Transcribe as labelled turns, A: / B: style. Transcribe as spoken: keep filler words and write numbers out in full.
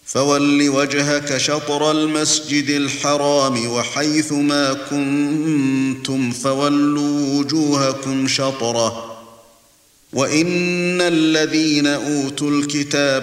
A: فول وجهك شطر المسجد الحرام وحيث ما كنتم فولوا وجوهكم شطره وإن الذين أوتوا الكتاب